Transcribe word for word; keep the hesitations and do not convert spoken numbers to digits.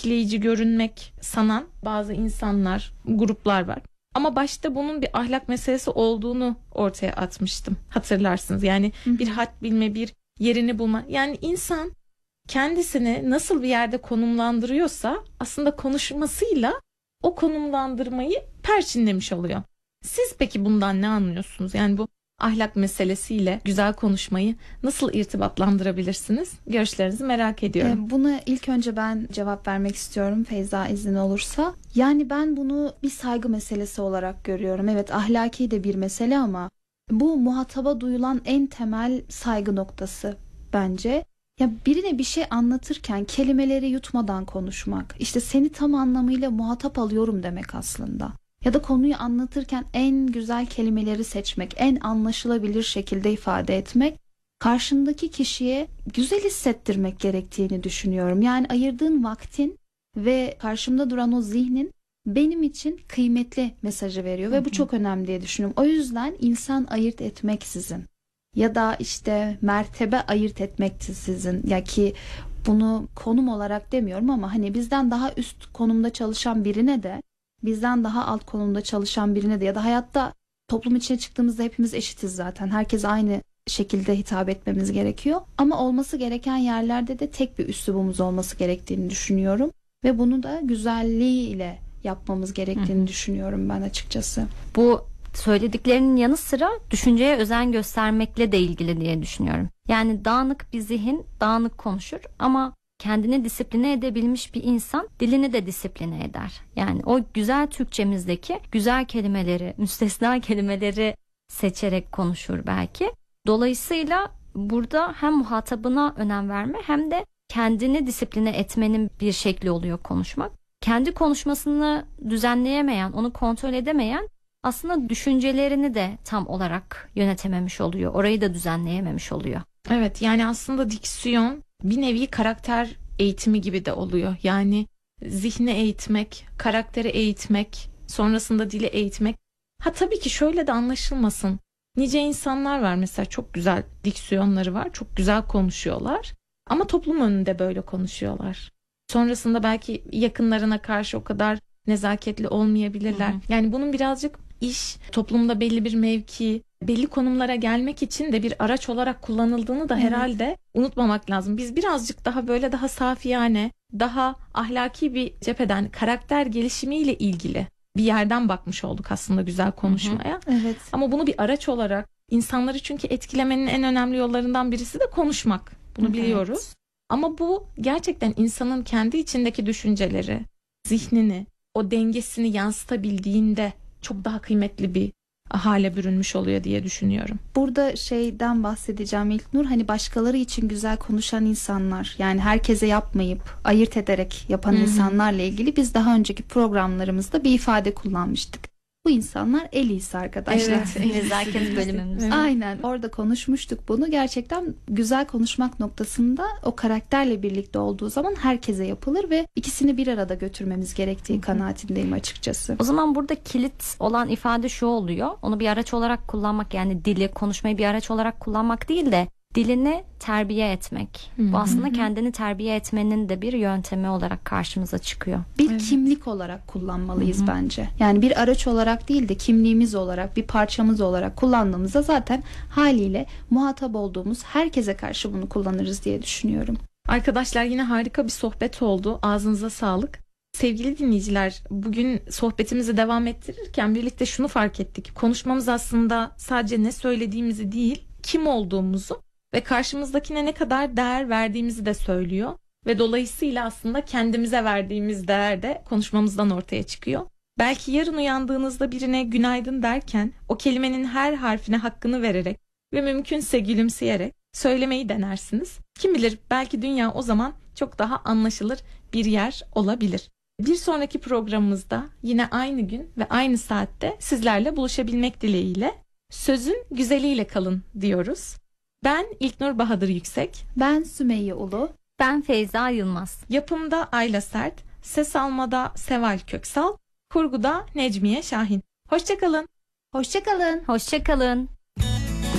etkileyici görünmek sanan bazı insanlar, gruplar var. Ama başta bunun bir ahlak meselesi olduğunu ortaya atmıştım. Hatırlarsınız. Yani hı hı. bir had bilme, bir yerini bulma. Yani insan kendisini nasıl bir yerde konumlandırıyorsa aslında konuşmasıyla o konumlandırmayı perçinlemiş oluyor. Siz peki bundan ne anlıyorsunuz? Yani bu ahlak meselesiyle güzel konuşmayı nasıl irtibatlandırabilirsiniz? Görüşlerinizi merak ediyorum. Buna ilk önce ben cevap vermek istiyorum, Feyza izin olursa. Yani ben bunu bir saygı meselesi olarak görüyorum. Evet, ahlaki de bir mesele ama bu muhataba duyulan en temel saygı noktası bence. Ya birine bir şey anlatırken kelimeleri yutmadan konuşmak, işte seni tam anlamıyla muhatap alıyorum demek aslında. Ya da konuyu anlatırken en güzel kelimeleri seçmek, en anlaşılabilir şekilde ifade etmek, karşındaki kişiye güzel hissettirmek gerektiğini düşünüyorum. Yani ayırdığın vaktin ve karşımda duran o zihnin benim için kıymetli mesajı veriyor ve bu çok önemli diye düşünüyorum. O yüzden insan ayırt etmeksizin ya da işte mertebe ayırt etmeksizin, ya ki bunu konum olarak demiyorum ama hani bizden daha üst konumda çalışan birine de bizden daha alt konumda çalışan birine de ya da hayatta toplum içine çıktığımızda hepimiz eşitiz zaten. Herkes aynı şekilde hitap etmemiz gerekiyor. Ama olması gereken yerlerde de tek bir üslubumuz olması gerektiğini düşünüyorum. Ve bunu da güzelliğiyle yapmamız gerektiğini Hı. düşünüyorum ben açıkçası. Bu söylediklerinin yanı sıra düşünceye özen göstermekle de ilgili diye düşünüyorum. Yani dağınık bir zihin dağınık konuşur ama kendini disipline edebilmiş bir insan dilini de disipline eder. Yani o güzel Türkçemizdeki güzel kelimeleri, müstesna kelimeleri seçerek konuşur belki. Dolayısıyla burada hem muhatabına önem verme hem de kendini disipline etmenin bir şekli oluyor konuşmak. Kendi konuşmasını düzenleyemeyen, onu kontrol edemeyen aslında düşüncelerini de tam olarak yönetememiş oluyor. Orayı da düzenleyememiş oluyor. Evet, yani aslında diksiyon bir nevi karakter eğitimi gibi de oluyor. Yani zihni eğitmek, karakteri eğitmek, sonrasında dili eğitmek. Ha tabii ki şöyle de anlaşılmasın. Nice insanlar var mesela, çok güzel diksiyonları var, çok güzel konuşuyorlar. Ama toplum önünde böyle konuşuyorlar. Sonrasında belki yakınlarına karşı o kadar nezaketli olmayabilirler. Hı hı. Yani bunun birazcık iş, toplumda belli bir mevki, belli konumlara gelmek için de bir araç olarak kullanıldığını da herhalde evet. unutmamak lazım. Biz birazcık daha böyle daha safiyane, daha ahlaki bir cepheden karakter gelişimiyle ilgili bir yerden bakmış olduk aslında güzel konuşmaya. Hı hı. Evet. Ama bunu bir araç olarak, insanları çünkü etkilemenin en önemli yollarından birisi de konuşmak. Bunu evet. biliyoruz. Ama bu gerçekten insanın kendi içindeki düşünceleri, zihnini, o dengesini yansıtabildiğinde çok daha kıymetli bir hale bürünmüş oluyor diye düşünüyorum. Burada şeyden bahsedeceğim İlknur, hani başkaları için güzel konuşan insanlar, yani herkese yapmayıp ayırt ederek yapan Hı-hı. insanlarla ilgili biz daha önceki programlarımızda bir ifade kullanmıştık. Bu insanlar el iyisi arkadaşlar. Evet, nezaket bölümümüz. Evet. Aynen, orada konuşmuştuk bunu. Gerçekten güzel konuşmak noktasında o karakterle birlikte olduğu zaman herkese yapılır ve ikisini bir arada götürmemiz gerektiği kanaatindeyim açıkçası. O zaman burada kilit olan ifade şu oluyor. Onu bir araç olarak kullanmak, yani dili, konuşmayı bir araç olarak kullanmak değil de dilini terbiye etmek. Hı-hı. Bu aslında kendini terbiye etmenin de bir yöntemi olarak karşımıza çıkıyor. Bir evet. kimlik olarak kullanmalıyız Hı-hı. bence. Yani bir araç olarak değil de kimliğimiz olarak, bir parçamız olarak kullandığımızda zaten haliyle muhatap olduğumuz herkese karşı bunu kullanırız diye düşünüyorum. Arkadaşlar, yine harika bir sohbet oldu. Ağzınıza sağlık. Sevgili dinleyiciler, bugün sohbetimizi devam ettirirken birlikte şunu fark ettik. Konuşmamız aslında sadece ne söylediğimizi değil, kim olduğumuzu ve karşımızdakine ne kadar değer verdiğimizi de söylüyor. Ve dolayısıyla aslında kendimize verdiğimiz değer de konuşmamızdan ortaya çıkıyor. Belki yarın uyandığınızda birine günaydın derken o kelimenin her harfine hakkını vererek ve mümkünse gülümseyerek söylemeyi denersiniz. Kim bilir, belki dünya o zaman çok daha anlaşılır bir yer olabilir. Bir sonraki programımızda yine aynı gün ve aynı saatte sizlerle buluşabilmek dileğiyle sözün güzeliyle kalın diyoruz. Ben İlknur Bahadır Yüksek. Ben Sümeyye Ulu. Ben Feyza Yılmaz. Yapımda Ayla Sert, ses almada Seval Köksal, kurguda Necmiye Şahin. Hoşça kalın. Hoşça kalın. Hoşça kalın.